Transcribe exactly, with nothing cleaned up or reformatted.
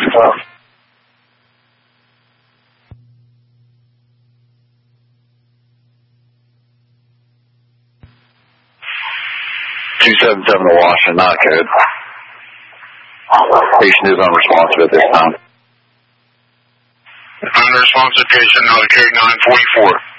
two seven seven to Washington, not code. Patient is unresponsive at this time. Unresponsive patient, not code nine forty-four.